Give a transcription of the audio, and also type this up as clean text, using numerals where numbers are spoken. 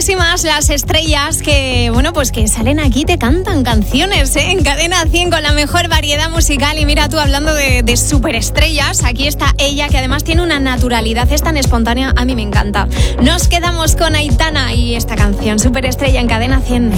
muchísimas las estrellas que, bueno, pues que salen aquí y te cantan canciones, en Cadena 100 con la mejor variedad musical. Y mira tú, hablando de superestrellas, aquí está ella, que además tiene una naturalidad, es tan espontánea, a mí me encanta. Nos quedamos con Aitana y esta canción, Superestrella, en Cadena 100.